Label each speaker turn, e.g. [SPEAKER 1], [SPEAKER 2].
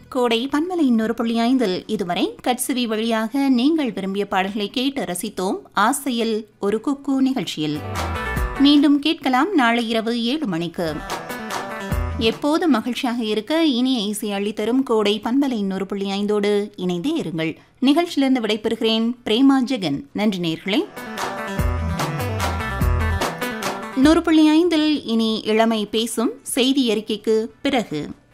[SPEAKER 1] கோடை பன்மலை 100.5 இதுவரை கட்சிவி வழியாக நீங்கள் விரும்பிய பாடல்களை கேட்டு ரசித்தோம். ஆசையில் ஒரு குக்கு நிகழ்ச்சியில் மீண்டும் கேட்கலாம் நாளை இரவு 7 மணிக்கு. எப்போது மகிழ்ச்சியாக இருக்க இனிய இசை அள்ளித்தரும் கோடை பன்மலை 100.5 இணைந்தே இருங்கள். நிகழ்ச்சியிலிருந்து விடைபெறுகிறேன் பிரேமா ஜெகன். நன்றி நேயர்களே. 100.5 இனி இளமை பேசும் செய்தி அறிக்கைக்கு பிறகு